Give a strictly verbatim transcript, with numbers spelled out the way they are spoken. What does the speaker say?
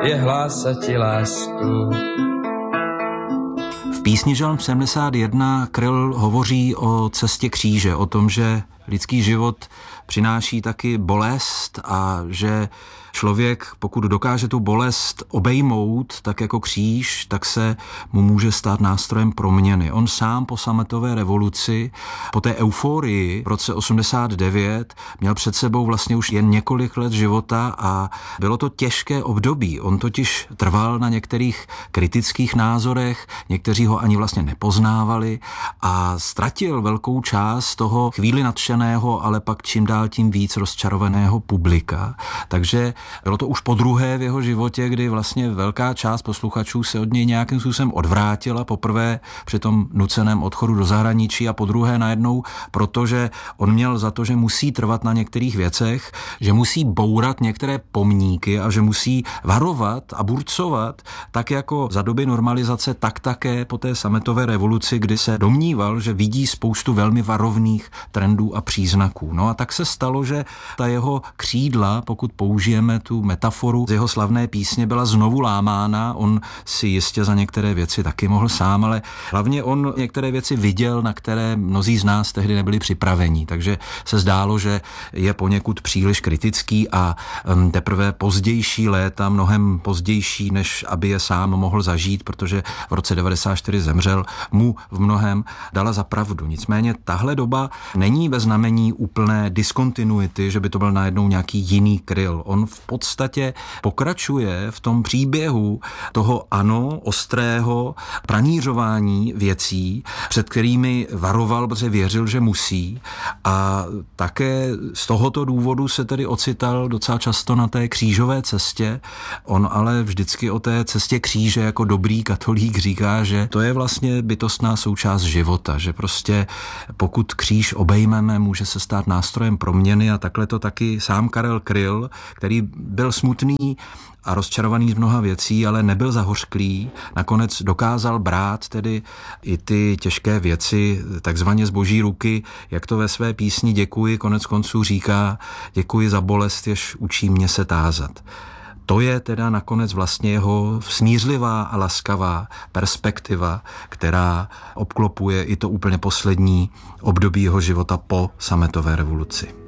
je hlásati lásku. V písni Žalm sedmdesát jedna Kryl hovoří o cestě kříže, o tom, že lidský život přináší taky bolest a že člověk, pokud dokáže tu bolest obejmout, tak jako kříž, tak se mu může stát nástrojem proměny. On sám po sametové revoluci, po té euforii v roce osmdesát devět měl před sebou vlastně už jen několik let života a bylo to těžké období. On totiž trval na některých kritických názorech, někteří ho ani vlastně nepoznávali a ztratil velkou část toho chvíli nadšeného, ale pak čím dál tím víc rozčarovaného publika. Takže bylo to už po druhé v jeho životě, kdy vlastně velká část posluchačů se od něj nějakým způsobem odvrátila, poprvé při tom nuceném odchodu do zahraničí a po druhé najednou, protože on měl za to, že musí trvat na některých věcech, že musí bourat některé pomníky a že musí varovat a burcovat, tak jako za doby normalizace, tak také po té sametové revoluci, kdy se domníval, že vidí spoustu velmi varovných trendů a příznaků. No a tak se stalo, že ta jeho křídla, pokud použijeme tu metaforu z jeho slavné písně, byla znovu lámána. On si jistě za některé věci taky mohl sám, ale hlavně on některé věci viděl, na které mnozí z nás tehdy nebyli připraveni. Takže se zdálo, že je poněkud příliš kritický a teprve pozdější léta, mnohem pozdější, než aby je sám mohl zažít, protože v roce devadesát čtyři zemřel, mu v mnohem dala za pravdu. Nicméně tahle doba není ve znamení úplné diskontinuity, že by to byl najednou nějaký jiný Kryl. On v podstatě pokračuje v tom příběhu toho ano, ostrého pranířování věcí, před kterými varoval, protože věřil, že musí. A také z tohoto důvodu se tedy ocital docela často na té křížové cestě. On ale vždycky o té cestě kříže jako dobrý katolík říká, že to je vlastně bytostná součást života, že prostě pokud kříž obejmeme, může se stát nástrojem proměny a takhle to taky sám Karel Kryl, který byl smutný a rozčarovaný z mnoha věcí, ale nebyl zahořklý. Nakonec dokázal brát tedy i ty těžké věci takzvaně z boží ruky, jak to ve své písni Děkuji konec konců říká, děkuji za bolest, jež učí mě se tázat. To je teda nakonec vlastně jeho smířlivá a laskavá perspektiva, která obklopuje i to úplně poslední období jeho života po sametové revoluci.